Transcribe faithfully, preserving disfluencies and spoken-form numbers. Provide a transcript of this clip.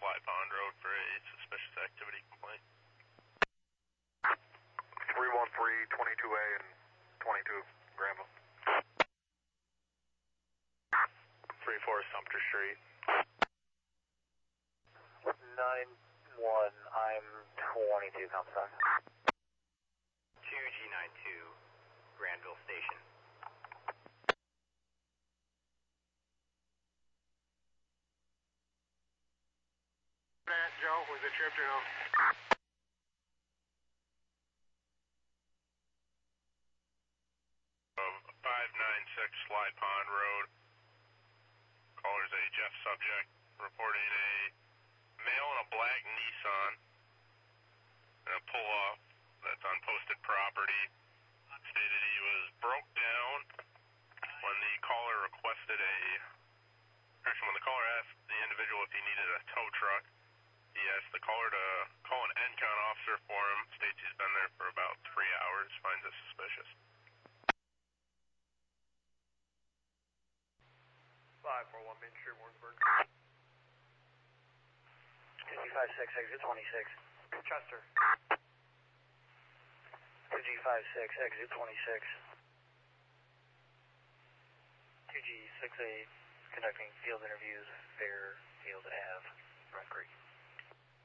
Fly Pond Road for a suspicious activity complaint. three one three, twenty-two A and twenty-two, Granville. three four Sumter Street. nine one, I'm twenty-two, Comstock. two G ninety-two, Granville Station. That, Joe, was it tripped or no? five nine six Fly Pond Road. Caller's a Jeff subject reporting a male in a black Nissan and a pull-off that's on posted property. Stated he was broke down when the caller requested a, actually when the caller asked the individual if he needed a tow truck. He asked the caller to call an N CON officer for him. States he's been there for about three hours. Finds it suspicious. five four one Main Street, Warrensburg. two G five six, exit twenty-six. Chester. two G five six, exit twenty-six. two G six eight, conducting field interviews, Fairfield Ave, Front Creek.